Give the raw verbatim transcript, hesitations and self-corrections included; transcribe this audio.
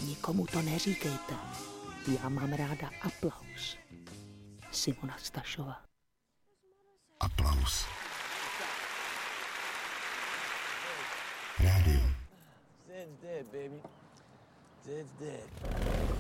Nikomu to neříkejte. Já mám ráda aplaus. Simona Stašová. Aplaus. Rádio. Zed's dead, baby. Zed's dead.